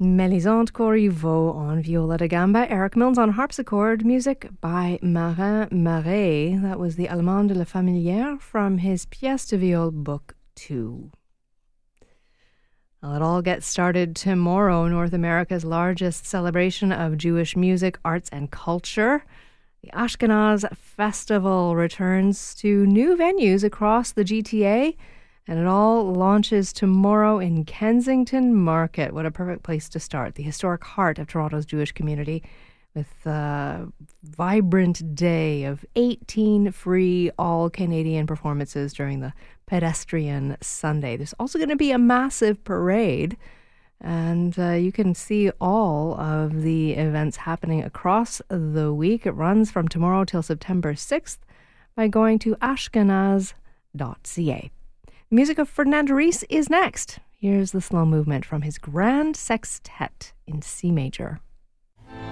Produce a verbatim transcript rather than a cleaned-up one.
Mélisande Corriveau on viola da gamba, Eric Milnes on harpsichord, music by Marin Marais. That was the Allemand de la Familière from his Pièce de Viol Book two. Well, it all gets started tomorrow, North America's largest celebration of Jewish music, arts, and culture. The Ashkenaz Festival returns to new venues across the G T A, and it all launches tomorrow in Kensington Market. What a perfect place to start. The historic heart of Toronto's Jewish community, with a vibrant day of eighteen free all-Canadian performances during the Pedestrian Sunday. There's also going to be a massive parade, and uh, you can see all of the events happening across the week. It runs from tomorrow till September sixth by going to ashkenaz dot c a. The music of Ferdinand Ries is next. Here's the slow movement from his Grand Sextet in C major.